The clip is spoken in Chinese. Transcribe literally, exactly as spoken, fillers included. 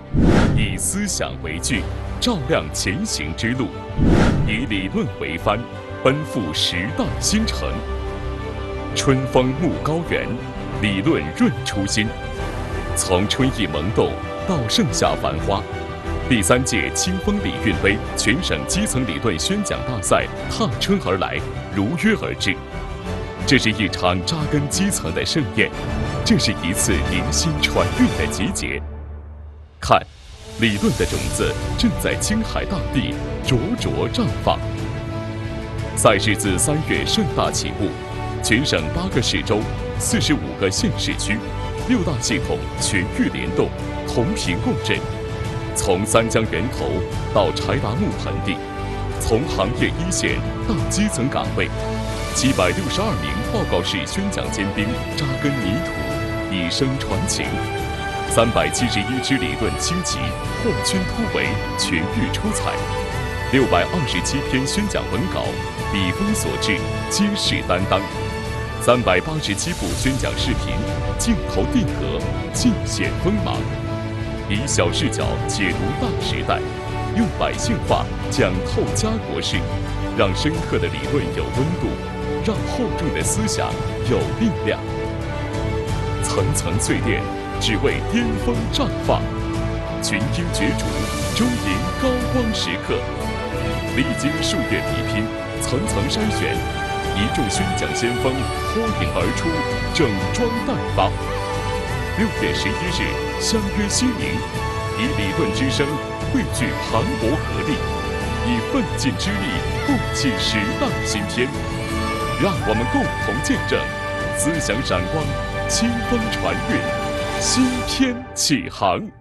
以思想为据，照亮前行之路；以理论为帆，奔赴时代新城。春风牧高原，理论润初心。从春意萌动到盛夏繁花，第三届清风理运杯全省基层理论宣讲大赛踏春而来，如约而至。这是一场扎根基层的盛宴，这是一次凝心传运的集结。看，理论的种子正在青海大地灼灼绽放。赛事自三月盛大起步，全省八个市州、四十五个县市区，六大系统全域联动，同频共振。从三江源头到柴达木盆地，从行业一线到基层岗位，七百六十二名报告式宣讲尖兵扎根泥土，以声传情。三百七十一支理论轻骑破圈突围，全域出彩。六百二十七篇宣讲文稿，笔锋所至，皆是担当。三百八十七部宣讲视频，镜头定格，尽显锋芒。以小视角解读大时代，用百姓话讲透家国事，让深刻的理论有温度，让厚重的思想有力量。层层淬炼，只为巅峰绽放。群英角逐，终迎高光时刻。历经数月比拼，层层筛选，一众宣讲先锋脱颖而出，整装待发。六月十一日，相约西宁，以理论之声汇聚磅礴合力，以奋进之力共启时代新篇。让我们共同见证思想闪光，清风传运，新篇启航。